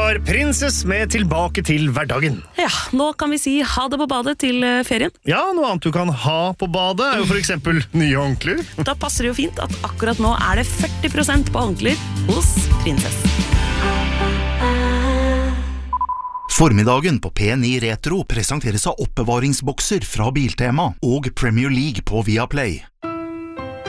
var Princess med Tilbake til hverdagen. Ja, nå kan vi si ha det på badet til ferien. Ja, noe annet du kan ha på badet er jo for eksempel nye håndklær. Da passer det jo fint at akkurat nå er det 40% på håndklær hos Princess. Formiddagen på P9 Retro presenteres av oppbevaringsbokser fra Biltema og Premier League på Viaplay.